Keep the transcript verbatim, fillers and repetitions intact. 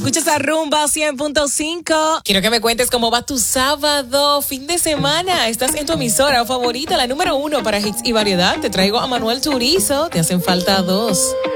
Escuchas a Rumba cien punto cinco. Quiero que me cuentes cómo va tu sábado, fin de semana. Estás en tu emisora favorita, la número uno para hits y variedad. Te traigo a Manuel Turizo. Te hacen falta dos.